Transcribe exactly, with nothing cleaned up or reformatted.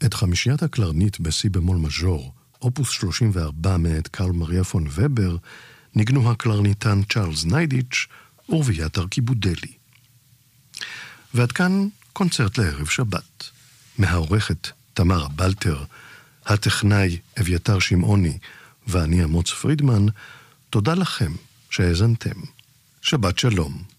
את חמישיית הקלרנית בסי במול מז'ור, אופוס שלושים וארבע מאת קרל מריה פון ובר, ניגנו הקלרניתן צ'ארלס ניידיץ' ורביעת ארקיבודלי. ועד כאן קונצרט לערב שבת. מהעורכת תמרה בלטר, הטכנאי אביתר שמעוני ואני אמוץ פרידמן, תודה לכם שהאזנתם. שבת שלום.